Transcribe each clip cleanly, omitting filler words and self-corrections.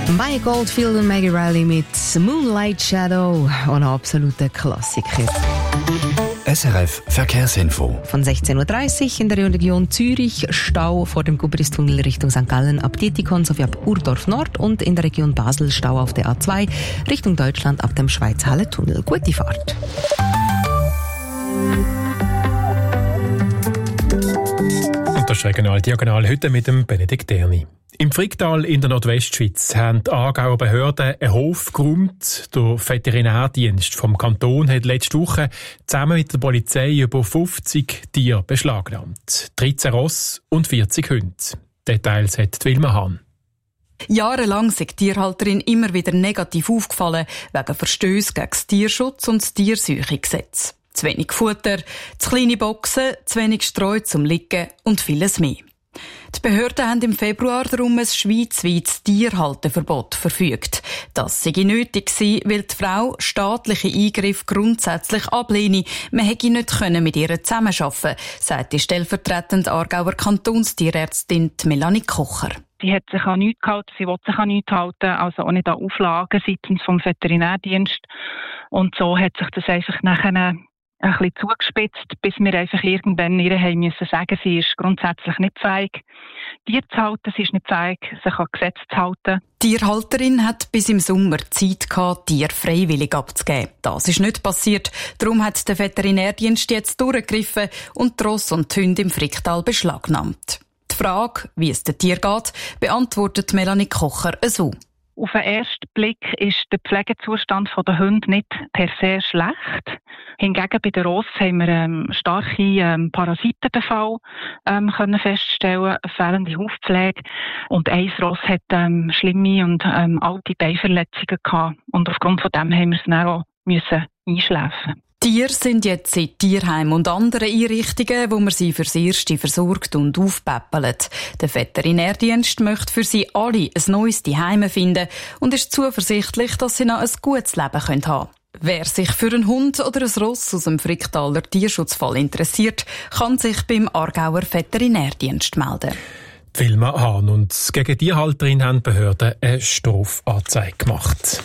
Mike Oldfield und Maggie Riley mit Moonlight Shadow, ein absoluter Klassiker. SRF Verkehrsinfo. Von 16.30 Uhr in der Region Zürich Stau vor dem Gubristunnel Richtung St. Gallen ab Dietikon sowie ab Urdorf Nord und in der Region Basel Stau auf der A2 Richtung Deutschland ab dem Schweizhalle-Tunnel. Gute Fahrt. Und das ist Regional Diagonal heute mit dem Benedikt Erni. Im Fricktal in der Nordwestschweiz haben die Aargauer Behörden einen Hof geräumt. Der Veterinärdienst vom Kanton hat letzte Woche zusammen mit der Polizei über 50 Tiere beschlagnahmt. 13 Ross und 40 Hunde. Details hat Wilma Hahn. Jahrelang sei die Tierhalterin immer wieder negativ aufgefallen wegen Verstößen gegen das Tierschutz und das Tierseuchegesetz. Zu wenig Futter, zu kleine Boxen, zu wenig Streu zum Liegen und vieles mehr. Die Behörden haben im Februar darum ein schweizweites Tierhalteverbot verfügt. Das sei nötig gewesen, weil die Frau staatliche Eingriffe grundsätzlich ablehne. Man hätte nicht mit ihr zusammenarbeiten, sagt die stellvertretende Aargauer Kantonstierärztin Melanie Kocher. Sie hat sich an nichts gehalten, sie will sich an nichts halten, also auch nicht an Auflagen seitens vom Veterinärdienst. Und so hat sich das einfach nachher ein bisschen zugespitzt, bis wir einfach irgendwann ihr haben müssen sagen, sie ist grundsätzlich nicht fähig, Tiere zu halten, sie ist nicht fähig, sich an Gesetze zu halten. Die Tierhalterin hat bis im Sommer Zeit gehabt, Tiere freiwillig abzugeben. Das ist nicht passiert. Darum hat der Veterinärdienst jetzt durchgegriffen und die Ross und die Hunde im Fricktal beschlagnahmt. Die Frage, wie es den Tieren geht, beantwortet Melanie Kocher so. Auf den ersten Blick ist der Pflegezustand der Hunde nicht per se schlecht. Hingegen bei der Ross haben wir starke Parasitenbefall können feststellen, fehlende Hufpflege. Und ein Ross hat schlimme und alte Beinverletzungen gehabt. Und aufgrund von dem haben wir es dann auch müssen einschläfen. Tiere sind jetzt in Tierheimen und anderen Einrichtungen, wo man sie fürs Erste versorgt und aufpäppelt. Der Veterinärdienst möchte für sie alle ein neues Zuhause finden und ist zuversichtlich, dass sie noch ein gutes Leben haben können. Wer sich für einen Hund oder ein Ross aus dem Fricktaler Tierschutzfall interessiert, kann sich beim Aargauer Veterinärdienst melden. Wilma Hahn und gegen die Tierhalterin haben die Behörden eine Strafanzeige gemacht.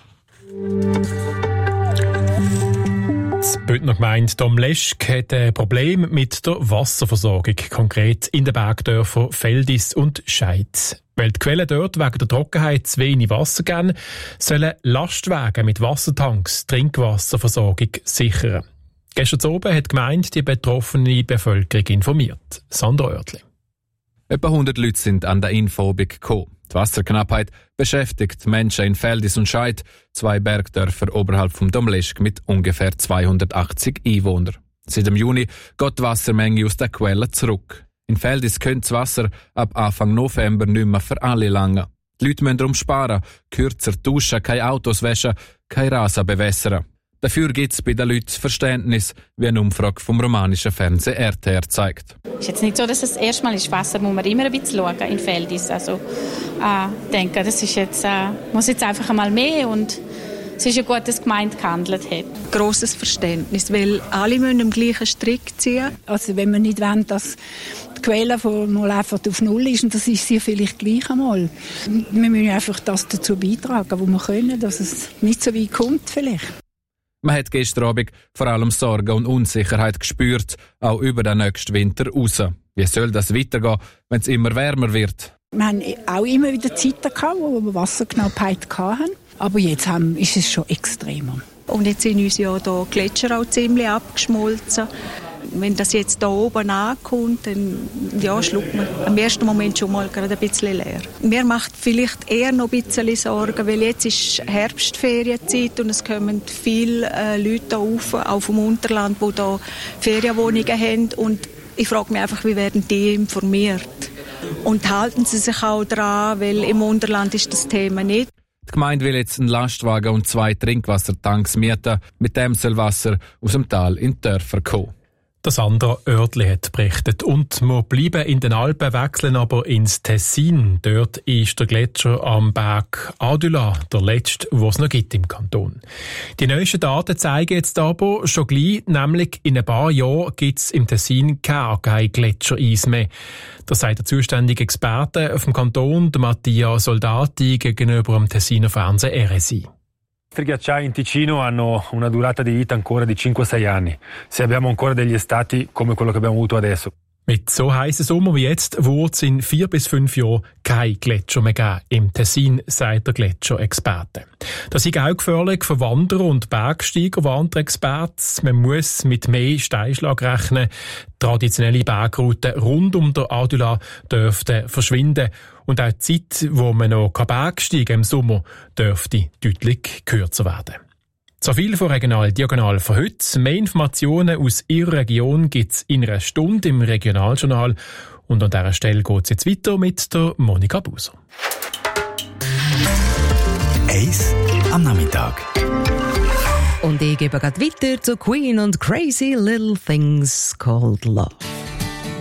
Die Bündner Gemeinde Domleschg hat ein Problem mit der Wasserversorgung, konkret in den Bergdörfern Feldis und Scheid. Weil die Quellen dort wegen der Trockenheit zu wenig Wasser geben, sollen Lastwagen mit Wassertanks die Trinkwasserversorgung sichern. Gestern Abend hat die Gemeinde die betroffene Bevölkerung informiert. Sandra Oertli. Etwa 100 Leute sind an der Infobik gekommen. Die Wasserknappheit beschäftigt Menschen in Feldis und Scheid, 2 Bergdörfer oberhalb vom Domleschg mit ungefähr 280 Einwohnern. Seit dem Juni geht die Wassermenge aus den Quellen zurück. In Feldis könnte das Wasser ab Anfang November nicht mehr für alle langen. Die Leute müssen darum sparen, kürzer duschen, keine Autos waschen, kein Rasen bewässern. Dafür gibt es bei den Leuten Verständnis, wie eine Umfrage vom romanischen Fernsehen RTR zeigt. Es ist jetzt nicht so, dass es das erste Mal ist. Wasser muss man immer ein bisschen schauen in Feldis. Also, ich denke, das ist jetzt, muss jetzt einfach einmal mehr und es ist ja gut, dass die Gemeinde gehandelt hat. Grosses Verständnis, weil alle müssen am gleichen Strick ziehen. Also wenn wir nicht wollen, dass die Quelle mal einfach auf Null ist, und das ist sie vielleicht gleich einmal. Wir müssen einfach das dazu beitragen, wo wir können, dass es nicht so weit kommt vielleicht. Man hat gestern Abend vor allem Sorge und Unsicherheit gespürt, auch über den nächsten Winter raus. Wie soll das weitergehen, wenn es immer wärmer wird? Wir haben auch immer wieder Zeiten gehabt, wo wir Wasserknappheit hatten. Aber jetzt ist es schon extremer. Und jetzt sind uns ja hier die Gletscher auch ziemlich abgeschmolzen. Wenn das jetzt hier oben ankommt, dann schluckt man im ersten Moment schon mal gerade ein bisschen leer. Mir macht vielleicht eher noch ein bisschen Sorgen, weil jetzt ist Herbstferienzeit und es kommen viele Leute auf, auch vom Unterland, die hier Ferienwohnungen haben. Und ich frage mich einfach, wie werden die informiert? Und halten sie sich auch daran, weil im Unterland ist das Thema nicht. Die Gemeinde will jetzt einen Lastwagen und 2 Trinkwassertanks mieten. Mit dem soll Wasser aus dem Tal in die Dörfer kommen. Das Sandra Oertli hat berichtet. Und wir bleiben in den Alpen, wechseln aber ins Tessin. Dort ist der Gletscher am Berg Adula, der letzte, den es noch gibt im Kanton. Die neuesten Daten zeigen jetzt aber schon gleich, nämlich in ein paar Jahren gibt es im Tessin kein Gletschereis mehr. Das sagt der zuständige Experte vom Kanton, der Mattia Soldati, gegenüber dem Tessiner Fernsehen RSI. I ghiacciai in Ticino hanno una durata di vita ancora di 5-6 anni, se abbiamo ancora degli estati come quello che abbiamo avuto adesso. Mit so heissen Sommer wie jetzt wird es in 4 bis 5 Jahren kein Gletscher mehr geben im Tessin, sagt der Gletscherexperte. Das ist auch gefährlich für Wanderer und Bergsteiger, warnt der Experte. Man muss mit mehr Steinschlag rechnen. Traditionelle Bergrouten rund um den Adula dürften verschwinden. Und auch die Zeit, wo man noch Bergsteigen im Sommer dürfte deutlich kürzer werden. So viel von Regional Diagonal für heute. Mehr Informationen aus Ihrer Region gibt es in einer Stunde im Regionaljournal. Und an dieser Stelle geht es jetzt weiter mit der Monika Buser. Eis am Nachmittag. Und ich gebe gerade weiter zu Queen und Crazy Little Things Called Love.